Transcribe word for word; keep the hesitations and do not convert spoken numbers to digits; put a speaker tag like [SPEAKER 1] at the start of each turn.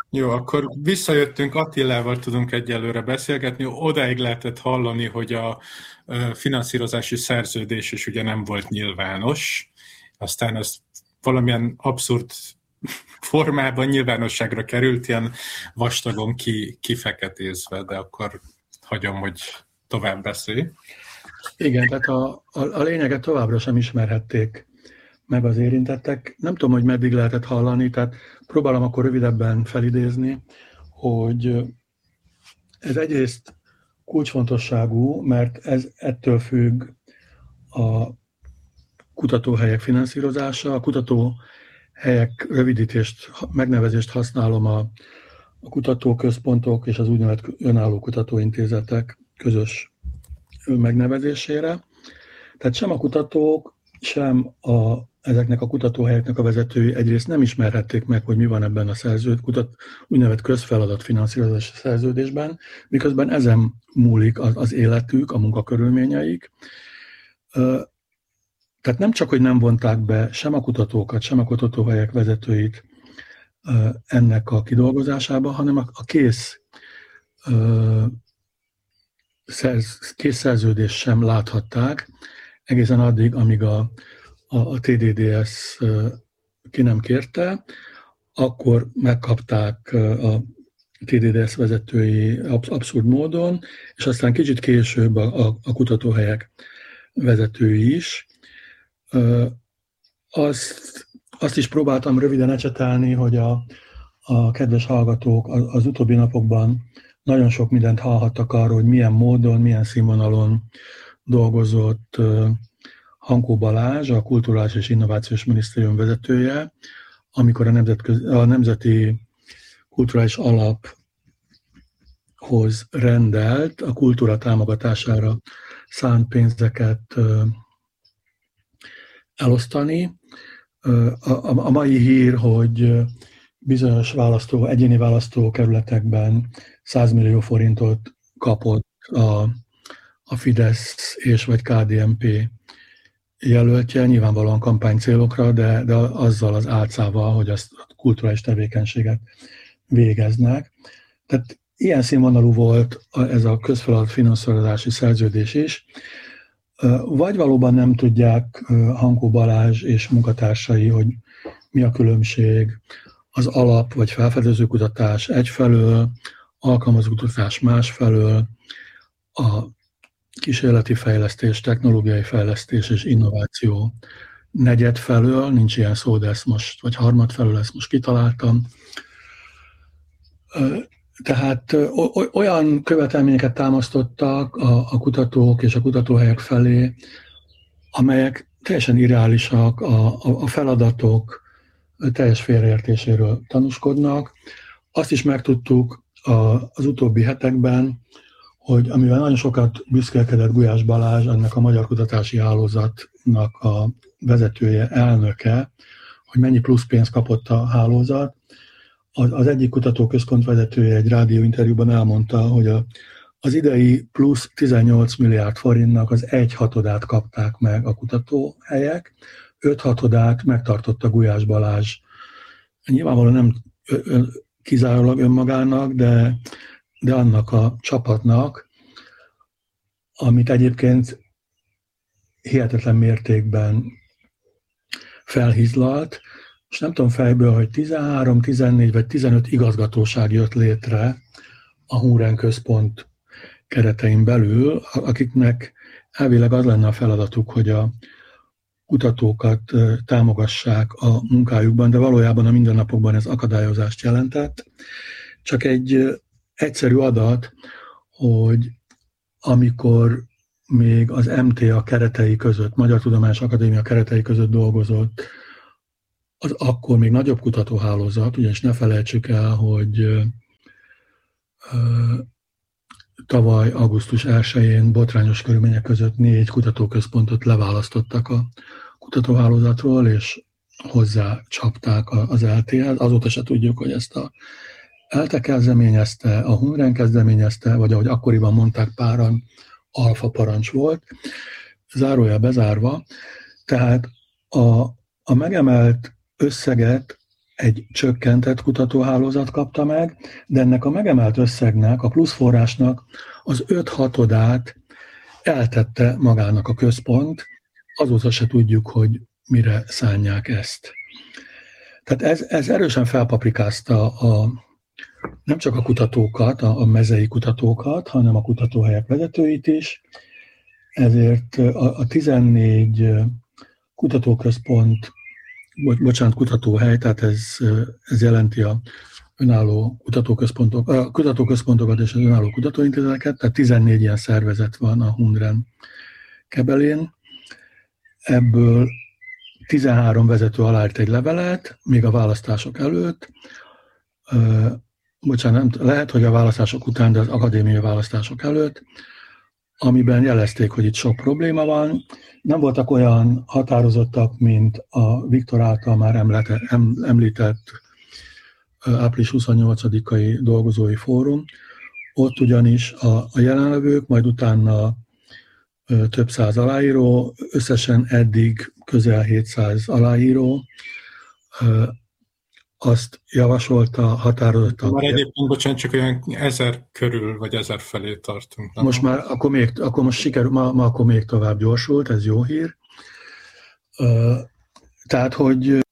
[SPEAKER 1] Jó, akkor visszajöttünk, Attilával tudunk egyelőre beszélgetni. Odáig lehetett hallani, hogy a ö, finanszírozási szerződés is ugye nem volt nyilvános. Aztán ez valamilyen abszurd formában nyilvánosságra került, ilyen vastagon ki, kifeketézve, de akkor hagyom, hogy tovább beszélj.
[SPEAKER 2] Igen, tehát a, a, a lényeget továbbra sem ismerhették meg az érintettek. Nem tudom, hogy meddig lehetett hallani, tehát próbálom akkor rövidebben felidézni, hogy ez egyrészt kulcsfontosságú, mert ez ettől függ a kutatóhelyek finanszírozása. A kutatóhelyek rövidítést, megnevezést használom a, a kutatóközpontok és az úgynevezett önálló kutatóintézetek közös megnevezésére. Tehát sem a kutatók, sem a, ezeknek a kutatóhelyeknek a vezetői egyrészt nem ismerhették meg, hogy mi van ebben a szerződ, kutat, úgynevezett közfeladat finanszírozási szerződésben, miközben ezen múlik az, az életük, a munkakörülményeik. Tehát nem csak, hogy nem vonták be sem a kutatókat, sem a kutatóhelyek vezetőit ennek a kidolgozásába, hanem a, a kész szerz, kész szerződést sem láthatták, egészen addig, amíg a, a, a té dé dé es ki nem kérte, akkor megkapták a té dé dé es vezetői abszurd módon, és aztán kicsit később a, a, a kutatóhelyek vezetői is. Azt, azt is próbáltam röviden ecsetelni, hogy a, a kedves hallgatók az, az utóbbi napokban nagyon sok mindent hallhattak arról, hogy milyen módon, milyen színvonalon dolgozott Hankó Balázs, a Kulturális és Innovációs Minisztérium vezetője, amikor a, a Nemzeti Kulturális Alaphoz rendelt a kultúra támogatására szánt pénzeket elosztani. A, a, a mai hír, hogy bizonyos választó, egyéni választókerületekben száz millió forintot kapott a, a Fidesz és vagy ká dé en pé jelöltje, nyilvánvalóan kampánycélokra, de, de azzal az álcával, hogy azt kulturális tevékenységet végeznek. Tehát ilyen színvonalú volt ez a közfeladat finanszírozási szerződés is. Vagy valóban nem tudják Hankó Balázs és munkatársai, hogy mi a különbség az alap vagy felfedező kutatás egyfelől, alkalmazott kutatás másfelől, a kísérleti fejlesztés, technológiai fejlesztés és innováció negyed felől, nincs ilyen szó, de ezt most, vagy harmad felől ezt most kitaláltam. Tehát olyan követelményeket támasztottak a, a kutatók és a kutatóhelyek felé, amelyek teljesen irreálisak, a, a, a feladatok teljes félreértéséről tanúskodnak. Azt is megtudtuk a, az utóbbi hetekben, hogy amivel nagyon sokat büszkélkedett Gulyás Balázs, ennek a Magyar Kutatási Hálózatnak a vezetője, elnöke, hogy mennyi plusz pénzt kapott a hálózat. Az egyik kutatóközpont vezetője egy rádióinterjúban elmondta, hogy a, az idei plusz tizennyolc milliárd forintnak az egy hatodát kapták meg a kutatóhelyek, öt hatodát megtartotta Gulyás Balázs. Nyilvánvalóan nem kizárólag önmagának, de, de annak a csapatnak, amit egyébként hihetetlen mértékben felhizlalt, és nem tudom fejből, hogy tizenhárom, tizennégy vagy tizenöt igazgatóság jött létre a Hunren központ keretein belül, akiknek elvileg az lenne a feladatuk, hogy a kutatókat támogassák a munkájukban, de valójában a mindennapokban ez akadályozást jelentett. Csak egy egyszerű adat, hogy amikor még az em té á keretei között, Magyar Tudományos Akadémia keretei között dolgozott, az akkor még nagyobb kutatóhálózat, ugyanis ne felejtsük el, hogy ö, tavaly augusztus elsején botrányos körülmények között négy kutatóközpontot leválasztottak a kutatóhálózatról, és hozzá csapták az el té-hez. Azóta se tudjuk, hogy ezt a ELTE kezdeményezte, a Hunren kezdeményezte, vagy ahogy akkoriban mondták páran, alfa parancs volt, zárójel bezárva. Tehát a, a megemelt összeget egy csökkentett kutatóhálózat kapta meg, de ennek a megemelt összegnek, a plusz forrásnak az öt hatodát eltette magának a központ, azóta se tudjuk, hogy mire szánják ezt. Tehát ez, ez erősen felpaprikázta a, nem csak a kutatókat, a, a mezei kutatókat, hanem a kutatóhelyek vezetőit is, ezért a, a tizennégy kutatóközpont, bocsánat, kutatóhely, tehát ez, ez jelenti a önálló kutatóközpontok, a kutatóközpontokat és az önálló kutatóintézeteket, tehát tizennégy ilyen szervezet van a Hundren kebelén. Ebből tizenhárom vezető aláírt egy levelet, még a választások előtt. Bocsánat, lehet, hogy a választások után, de az akadémiai választások előtt, amiben jelezték, hogy itt sok probléma van. Nem voltak olyan határozottak, mint a Viktor által már emlete, említett április huszonnyolcadikai dolgozói fórum. Ott ugyanis a, a jelenlevők, majd utána ö, több száz aláíró, összesen eddig közel hétszáz aláíró, ö, azt javasolta határozottan.
[SPEAKER 1] Már egyébként, bocsánat, csak olyan ezer körül, vagy ezer felé tartunk. Nem?
[SPEAKER 2] Most már, akkor, még, akkor most sikerül, ma, ma akkor még tovább gyorsult, ez jó hír. Ö, tehát, hogy